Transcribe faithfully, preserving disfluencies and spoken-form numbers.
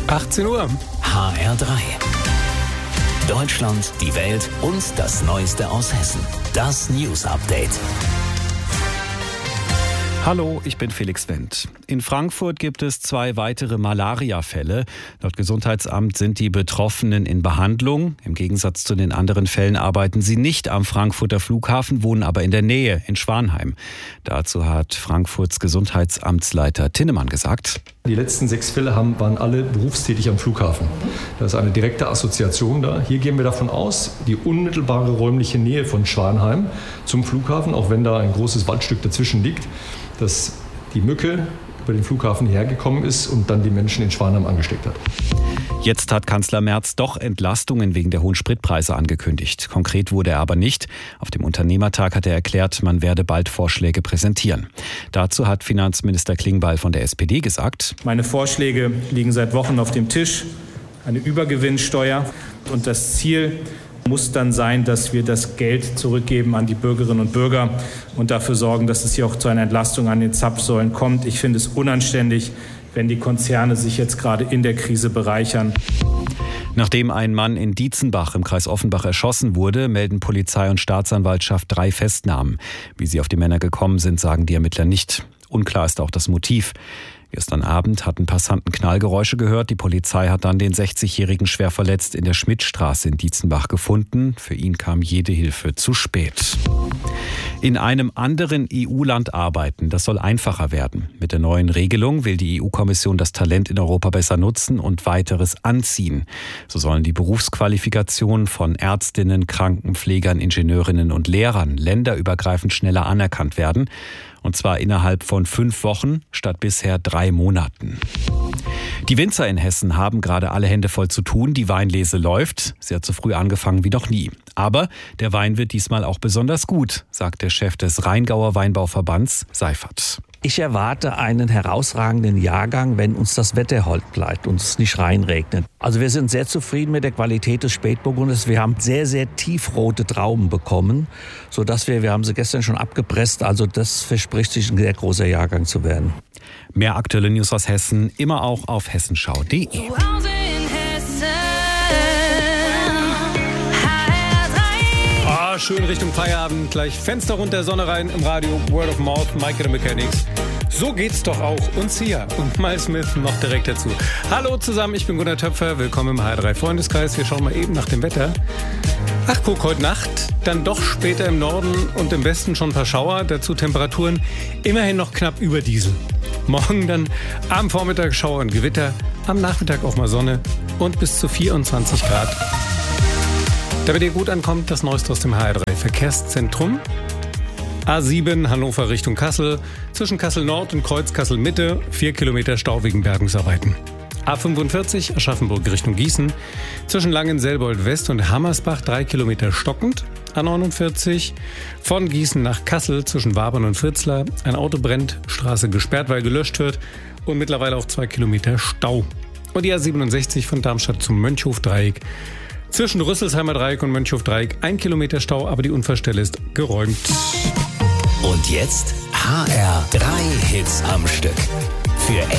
achtzehn Uhr. H R drei. Deutschland, die Welt und das Neueste aus Hessen. Das News Update. Hallo, ich bin Felix Wendt. In Frankfurt gibt es zwei weitere Malaria-Fälle. Laut Gesundheitsamt sind die Betroffenen in Behandlung. Im Gegensatz zu den anderen Fällen arbeiten sie nicht am Frankfurter Flughafen, wohnen aber in der Nähe, in Schwanheim. Dazu hat Frankfurts Gesundheitsamtsleiter Tinnemann gesagt: Die letzten sechs Fälle haben, waren alle berufstätig am Flughafen. Da ist eine direkte Assoziation da. Hier gehen wir davon aus, die unmittelbare räumliche Nähe von Schwanheim zum Flughafen, auch wenn da ein großes Waldstück dazwischen liegt, dass die Mücke über den Flughafen hergekommen ist und dann die Menschen in Schwanheim angesteckt hat. Jetzt hat Kanzler Merz doch Entlastungen wegen der hohen Spritpreise angekündigt. Konkret wurde er aber nicht. Auf dem Unternehmertag hat er erklärt, man werde bald Vorschläge präsentieren. Dazu hat Finanzminister Klingbeil von der S P D gesagt: Meine Vorschläge liegen seit Wochen auf dem Tisch. Eine Übergewinnsteuer. Und das Ziel muss dann sein, dass wir das Geld zurückgeben an die Bürgerinnen und Bürger und dafür sorgen, dass es hier auch zu einer Entlastung an den Zapfsäulen kommt. Ich finde es unanständig, wenn die Konzerne sich jetzt gerade in der Krise bereichern. Nachdem ein Mann in Dietzenbach im Kreis Offenbach erschossen wurde, melden Polizei und Staatsanwaltschaft drei Festnahmen. Wie sie auf die Männer gekommen sind, sagen die Ermittler nicht. Unklar ist auch das Motiv. Gestern Abend hatten Passanten Knallgeräusche gehört. Die Polizei hat dann den sechzigjährigen schwer verletzt in der Schmidtstraße in Dietzenbach gefunden. Für ihn kam jede Hilfe zu spät. In einem anderen E U-Land arbeiten, das soll einfacher werden. Mit der neuen Regelung will die E U-Kommission das Talent in Europa besser nutzen und weiteres anziehen. So sollen die Berufsqualifikationen von Ärztinnen, Krankenpflegern, Ingenieurinnen und Lehrern länderübergreifend schneller anerkannt werden. Und zwar innerhalb von fünf Wochen statt bisher drei Monaten. Die Winzer in Hessen haben gerade alle Hände voll zu tun. Die Weinlese läuft. Sie hat so früh angefangen wie noch nie. Aber der Wein wird diesmal auch besonders gut, sagt der Chef des Rheingauer Weinbauverbands, Seifert. Ich erwarte einen herausragenden Jahrgang, wenn uns das Wetter hold bleibt und es nicht reinregnet. Also wir sind sehr zufrieden mit der Qualität des Spätburgunders. Wir haben sehr, sehr tiefrote Trauben bekommen, sodass wir, wir haben sie gestern schon abgepresst, also das verspricht sich ein sehr großer Jahrgang zu werden. Mehr aktuelle News aus Hessen, immer auch auf hessenschau punkt de. Schön Richtung Feierabend, gleich Fenster runter, Sonne rein im Radio, Word of Mouth, Mike the Mechanics. So geht's doch auch uns hier und Miles Smith noch direkt dazu. Hallo zusammen, ich bin Gunnar Töpfer, willkommen im H R drei Freundeskreis. Wir schauen mal eben nach dem Wetter. Ach guck, heute Nacht dann doch später im Norden und im Westen schon ein paar Schauer, dazu Temperaturen immerhin noch knapp über Diesel. Morgen dann am Vormittag Schauer und Gewitter, am Nachmittag auch mal Sonne und bis zu vierundzwanzig Grad. Damit ihr gut ankommt, das Neueste aus dem H R drei Verkehrszentrum. A sieben Hannover Richtung Kassel, zwischen Kassel Nord und Kreuz Kassel Mitte, vier Kilometer Stau wegen Bergungsarbeiten. A fünfundvierzig Aschaffenburg Richtung Gießen, zwischen Langenselbold West und Hammersbach, drei Kilometer stockend. A neunundvierzig von Gießen nach Kassel, zwischen Wabern und Fritzlar. Ein Auto brennt, Straße gesperrt, weil gelöscht wird und mittlerweile auch zwei Kilometer Stau. Und die A siebenundsechzig von Darmstadt zum Mönchhof-Dreieck. Zwischen Rüsselsheimer Dreieck und Mönchhof-Dreieck ein Kilometer Stau, aber die Unfallstelle ist geräumt. Und jetzt H R drei Hits am Stück. Für